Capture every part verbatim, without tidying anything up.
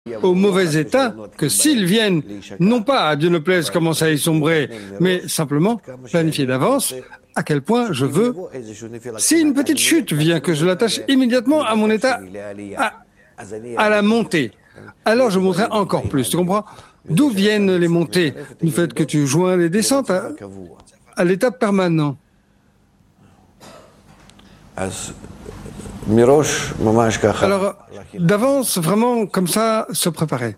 au mauvais état que s'ils viennent, non pas à Dieu ne plaise commencer à y sombrer, mais simplement planifier d'avance à quel point je veux. Si une petite chute vient, que je l'attache immédiatement à mon état, à, à la montée, alors je monterai encore plus. Tu comprends? D'où viennent les montées? Du fait que tu joins les descentes à, à l'état permanent. Alors, d'avance, vraiment, comme ça, se préparer.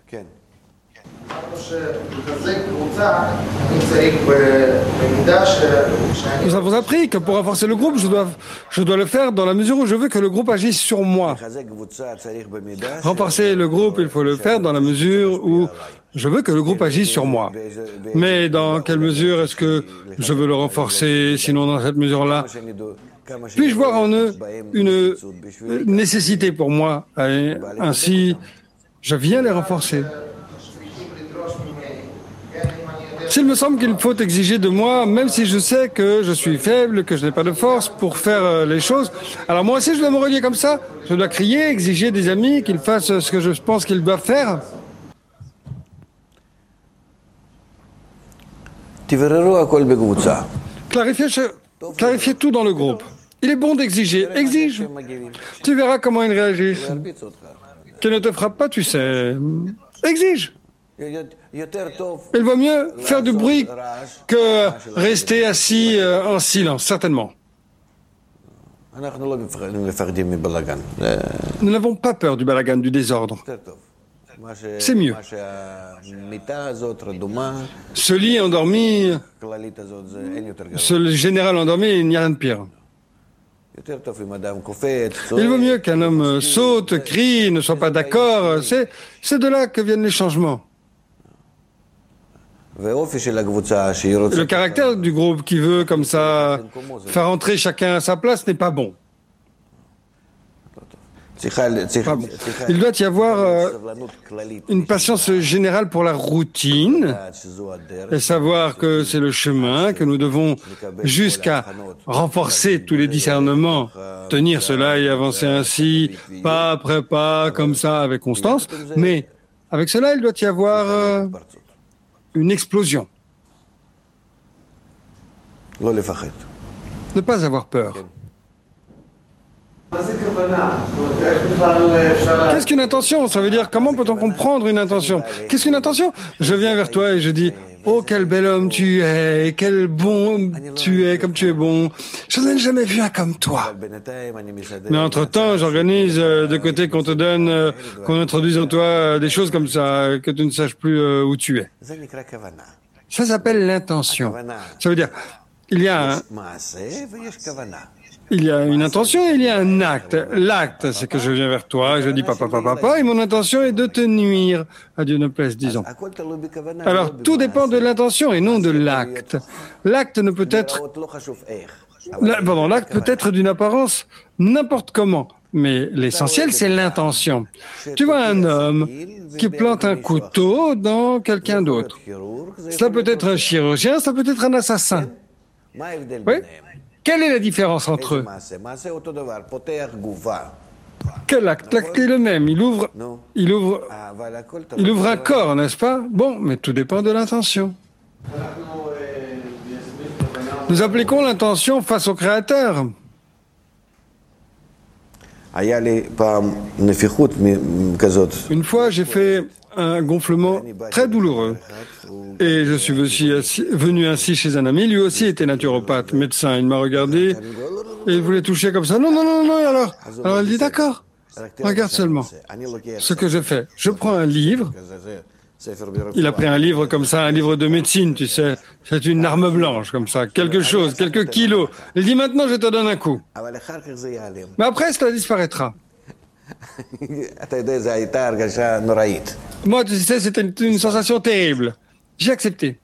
Nous avons appris que pour renforcer le groupe, je dois, je dois le faire dans la mesure où je veux que le groupe agisse sur moi. Renforcer le groupe, il faut le faire dans la mesure où je veux que le groupe agisse sur moi. Mais dans quelle mesure est-ce que je veux le renforcer, sinon dans cette mesure-là? Puis-je voir en eux une nécessité pour moi? Et ainsi, je viens les renforcer. S'il me semble qu'il faut exiger de moi, même si je sais que je suis faible, que je n'ai pas de force pour faire les choses, alors moi aussi je dois me relier comme ça. Je dois crier, exiger des amis qu'ils fassent ce que je pense qu'ils doivent faire. Clarifiez, clarifiez tout dans le groupe. Il est bon d'exiger. Exige. Tu verras comment ils réagissent. Qu'ils ne te frappent pas, tu sais. Exige. Il vaut mieux faire du bruit que rester assis euh, en silence, certainement. Nous n'avons pas peur du balagan, du désordre. C'est mieux. Ce lit endormi, ce général endormi, il n'y a rien de pire. Il vaut mieux qu'un homme saute, crie, ne soit pas d'accord. C'est, c'est de là que viennent les changements. Le caractère du groupe qui veut, comme ça, faire entrer chacun à sa place n'est pas bon. Pas bon. Il doit y avoir euh, une patience générale pour la routine et savoir que c'est le chemin, que nous devons jusqu'à renforcer tous les discernements, tenir cela et avancer ainsi, pas après pas, comme ça, avec constance. Mais avec cela, il doit y avoir euh, une explosion. Ne pas avoir peur. Qu'est-ce qu'une intention? Ça veut dire, comment peut-on comprendre une intention? Qu'est-ce qu'une intention? Je viens vers toi et je dis, oh, quel bel homme tu es, quel bon tu es, comme tu es bon. Je n'ai jamais vu un comme toi. Mais entre-temps, j'organise euh, de côté qu'on te donne, euh, qu'on introduise en toi des choses comme ça, que tu ne saches plus euh, où tu es. Ça s'appelle l'intention. Ça veut dire, il y a un... Il y a une intention et il y a un acte. L'acte, c'est que je viens vers toi, je dis papa, papa, papa, et mon intention est de te nuire. À Dieu ne plaise, disons. Alors, tout dépend de l'intention et non de l'acte. L'acte ne peut être... La, pardon, l'acte peut être d'une apparence n'importe comment. Mais l'essentiel, c'est l'intention. Tu vois un homme qui plante un couteau dans quelqu'un d'autre. Cela peut être un chirurgien, ça peut être un assassin. Oui? Quelle est la différence entre eux? Quel acte? L'acte est le même. Il ouvre, il ouvre, il ouvre un corps, n'est-ce pas? Bon, mais tout dépend de l'intention. Nous appliquons l'intention face au Créateur. Une fois, j'ai fait un gonflement très douloureux. Et je suis aussi assis, venu ainsi chez un ami. Lui aussi était naturopathe, médecin. Il m'a regardé et il voulait toucher comme ça. Non, non, non, non, alors. Alors il dit, d'accord, regarde seulement ce que je fais. Je prends un livre. Il a pris un livre comme ça, un livre de médecine, tu sais. C'est une arme blanche, comme ça. Quelque chose, quelques kilos. Il dit, maintenant, je te donne un coup. Mais après, cela disparaîtra. Moi, tu sais, c'était une, une sensation terrible. J'ai accepté.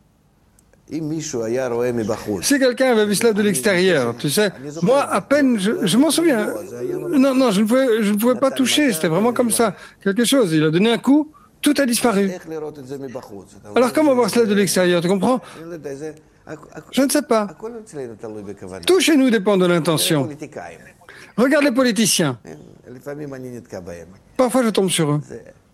Si quelqu'un avait vu cela de l'extérieur, tu sais, moi, à peine, je, je m'en souviens. Non, non, je ne pouvais, je ne pouvais pas toucher, c'était vraiment comme ça. Quelque chose, il a donné un coup, tout a disparu. Alors comment voir cela de l'extérieur, tu comprends? Je ne sais pas. Tout chez nous dépend de l'intention. Regarde les politiciens. Parfois, je tombe sur eux.